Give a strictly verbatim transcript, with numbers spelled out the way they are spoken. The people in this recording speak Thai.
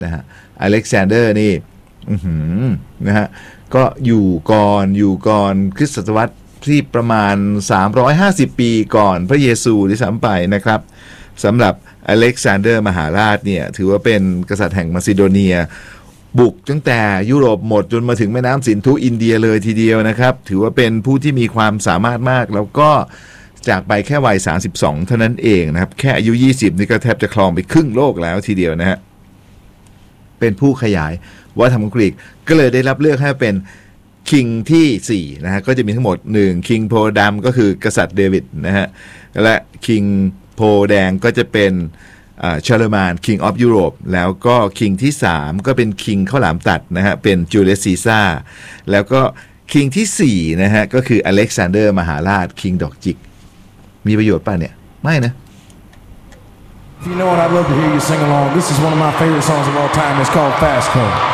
นะฮะอเล็กซานเดอร์นี่นะฮะก็อยู่ก่อนอยู่ก่อนคริสตศตวรรษที่ประมาณสามร้อยห้าสิบปีก่อนพระเยซูที่ซ้ำไปนะครับสำหรับอเล็กซานเดอร์มหาราชเนี่ยถือว่าเป็นกษัตริย์แห่งมาซิโดเนียบุกตั้งแต่ยุโรปหมดจนมาถึงแม่น้ำสินธุอินเดียเลยทีเดียวนะครับถือว่าเป็นผู้ที่มีความสามารถมากแล้วก็จากไปแค่วัยสามสิบสองเท่านั้นเองนะครับแค่อายุยี่สิบนี่ก็แทบจะครองไปครึ่งโลกแล้วทีเดียวนะฮะเป็นผู้ขยายวัฒนธรรมกรีกก็เลยได้รับเลือกให้เป็นคิงที่สี่นะฮะก็จะมีทั้งหมดหนึ่งคิงโพดำก็คือกษัตริย์เดวิดนะฮะและคิงโพแดงก็จะเป็นชาร์ลแมน King of Europe แล้วก็คิงที่สามก็เป็นคิงข้าวหลามตัดนะฮะเป็นจูเลียสซีซ่าแล้วก็คิงที่สี่นะฮะก็คืออเล็กซานเดอร์มหาราชคิงดอกจิกมีประโยชน์ป่ะเนี่ยไม่นะ If you know what, I'd love to hear you sing along. This is one of my favorite songs of all time. It's called Fast Car.